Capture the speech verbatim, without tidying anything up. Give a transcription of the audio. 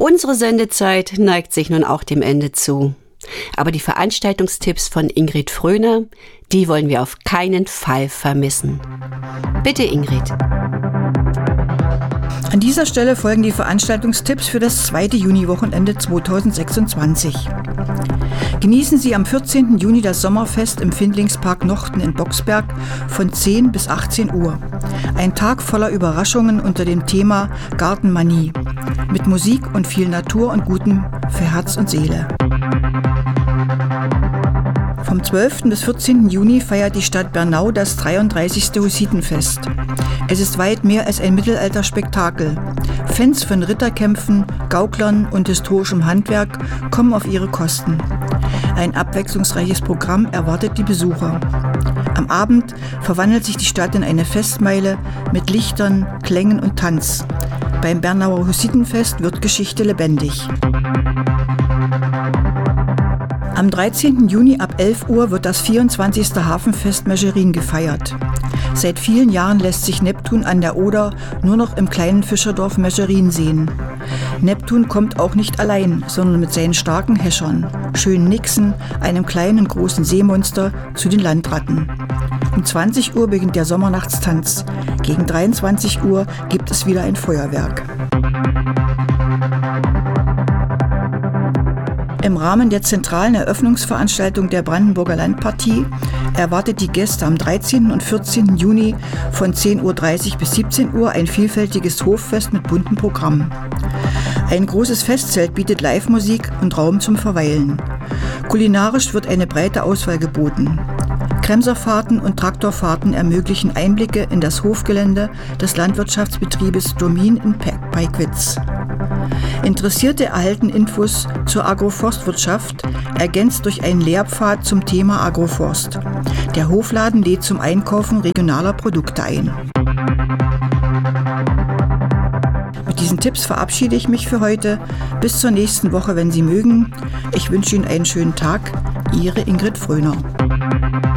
Unsere Sendezeit neigt sich nun auch dem Ende zu. Aber die Veranstaltungstipps von Ingrid Fröhner, die wollen wir auf keinen Fall vermissen. Bitte, Ingrid. An dieser Stelle folgen die Veranstaltungstipps für das zweite Juniwochenende zweitausendsechsundzwanzig. Genießen Sie am vierzehnten Juni das Sommerfest im Findlingspark Nochten in Boxberg von zehn bis achtzehn Uhr. Ein Tag voller Überraschungen unter dem Thema Gartenmanie. Mit Musik und viel Natur und Gutem für Herz und Seele. Vom zwölften bis vierzehnten Juni feiert die Stadt Bernau das dreiunddreißigste Hussitenfest. Es ist weit mehr als ein Mittelalterspektakel. Fans von Ritterkämpfen, Gauklern und historischem Handwerk kommen auf ihre Kosten. Ein abwechslungsreiches Programm erwartet die Besucher. Am Abend verwandelt sich die Stadt in eine Festmeile mit Lichtern, Klängen und Tanz. Beim Bernauer Hussitenfest wird Geschichte lebendig. Am dreizehnten Juni ab elf Uhr wird das vierundzwanzigste Hafenfest Mescherin gefeiert. Seit vielen Jahren lässt sich Neptun an der Oder nur noch im kleinen Fischerdorf Mescherin sehen. Neptun kommt auch nicht allein, sondern mit seinen starken Häschern, schönen Nixen, einem kleinen großen Seemonster, zu den Landratten. Um zwanzig Uhr beginnt der Sommernachtstanz. Gegen dreiundzwanzig Uhr gibt es wieder ein Feuerwerk. Im Rahmen der zentralen Eröffnungsveranstaltung der Brandenburger Landpartie erwartet die Gäste am dreizehnten und vierzehnten Juni von zehn Uhr dreißig bis siebzehn Uhr ein vielfältiges Hoffest mit bunten Programmen. Ein großes Festzelt bietet Live-Musik und Raum zum Verweilen. Kulinarisch wird eine breite Auswahl geboten. Kremserfahrten und Traktorfahrten ermöglichen Einblicke in das Hofgelände des Landwirtschaftsbetriebes Domin in Peigwitz. Interessierte erhalten Infos zur Agroforstwirtschaft, ergänzt durch einen Lehrpfad zum Thema Agroforst. Der Hofladen lädt zum Einkaufen regionaler Produkte ein. Mit diesen Tipps verabschiede ich mich für heute. Bis zur nächsten Woche, wenn Sie mögen. Ich wünsche Ihnen einen schönen Tag. Ihre Ingrid Fröhner.